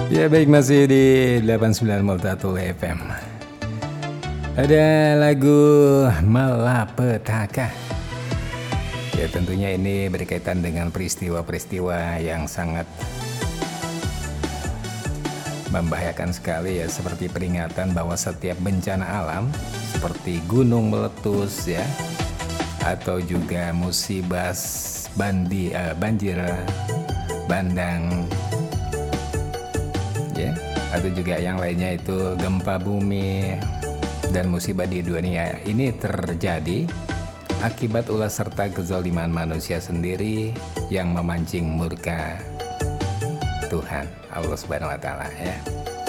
Ya baik, masih di 89 Multatul FM. Ada lagu Malapetaka. Ya tentunya ini berkaitan dengan peristiwa-peristiwa yang sangat membahayakan sekali ya, seperti peringatan bahwa setiap bencana alam seperti gunung meletus ya, atau juga musibah banjir bandang ya, atau juga yang lainnya itu gempa bumi dan musibah di dunia ini terjadi akibat ulah serta kezaliman manusia sendiri yang memancing murka Tuhan Allah Subhanahu wa taala ya.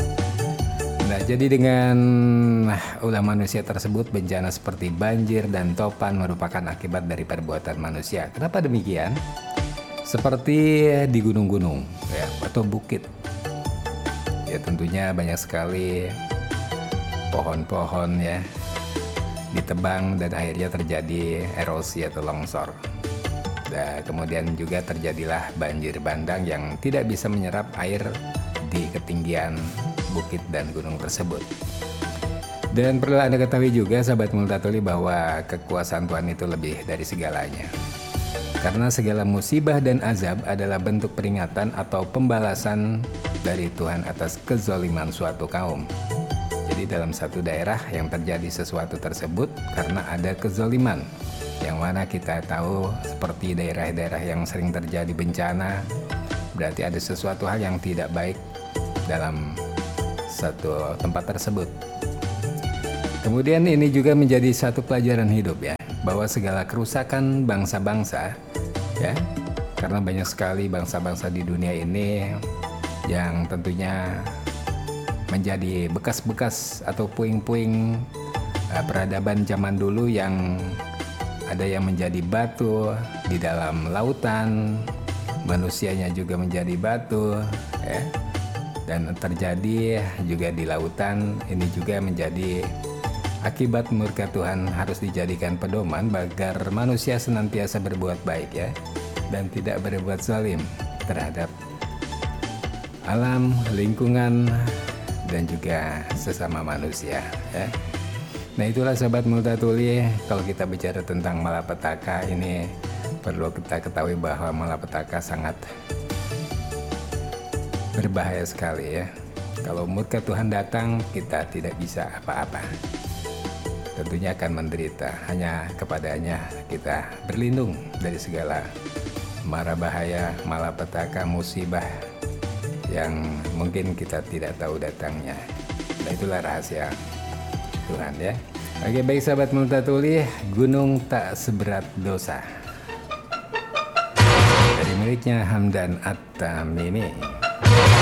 Nah, jadi dengan ulah manusia tersebut, bencana seperti banjir dan topan merupakan akibat dari perbuatan manusia. Kenapa demikian? Seperti di gunung-gunung ya, atau bukit. Ya tentunya banyak sekali pohon-pohon ya ditebang dan akhirnya terjadi erosi atau longsor. Dan kemudian juga terjadilah banjir bandang yang tidak bisa menyerap air di ketinggian bukit dan gunung tersebut. Dan perlu Anda ketahui juga sahabat Multatuli bahwa kekuasaan Tuhan itu lebih dari segalanya. Karena segala musibah dan azab adalah bentuk peringatan atau pembalasan dari Tuhan atas kezaliman suatu kaum. Jadi dalam satu daerah yang terjadi sesuatu tersebut karena ada kezaliman, yang mana kita tahu seperti daerah-daerah yang sering terjadi bencana, berarti ada sesuatu hal yang tidak baik dalam satu tempat tersebut. Kemudian ini juga menjadi satu pelajaran hidup ya, bahwa segala kerusakan bangsa-bangsa ya, karena banyak sekali bangsa-bangsa di dunia ini yang tentunya menjadi bekas-bekas atau puing-puing peradaban zaman dulu, yang ada yang menjadi batu di dalam lautan, manusianya juga menjadi batu ya, dan terjadi juga di lautan. Ini juga menjadi akibat murka Tuhan, harus dijadikan pedoman agar manusia senantiasa berbuat baik ya, dan tidak berbuat zalim terhadap alam, lingkungan, dan juga sesama manusia ya. Nah itulah sahabat Multatuli, kalau kita bicara tentang malapetaka ini perlu kita ketahui bahwa malapetaka sangat berbahaya sekali ya. Kalau murka Tuhan datang, kita tidak bisa apa-apa, tentunya akan menderita. Hanya kepadanya kita berlindung dari segala mara bahaya, malapetaka, musibah yang mungkin kita tidak tahu datangnya. Nah itulah rahasia Tuhan ya. Oke baik sahabat Multatuli, gunung tak seberat dosa, dari miliknya Hamdan At-Tamimi.